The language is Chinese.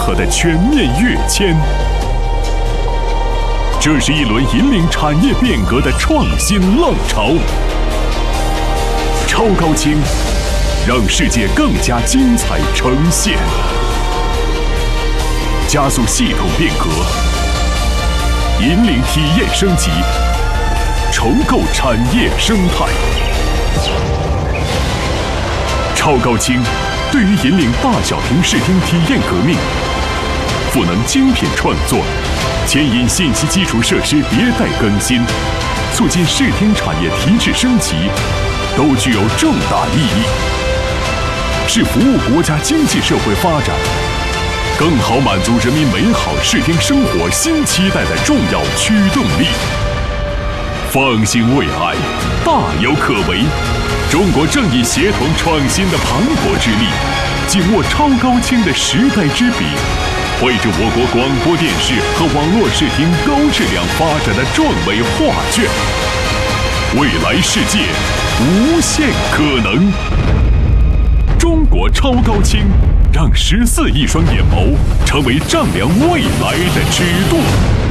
合的全面跃迁。这是一轮引领产业变革的创新浪潮。超高清，让世界更加精彩呈现，加速系统变革，引领体验升级，重构产业生态。超高清对于引领大小屏视听体验革命，赋能精品创作，牵引信息基础设施迭代更新，促进视听产业提质升级，都具有重大意义，是服务国家经济社会发展，更好满足人民美好视听生活新期待的重要驱动力。放心未来，大有可为。中国正以协同创新的磅礴之力，紧握超高清的时代之笔，绘制我国广播电视和网络视听高质量发展的壮美画卷。未来世界无限可能。中国超高清，让14亿双眼眸成为丈量未来的尺度。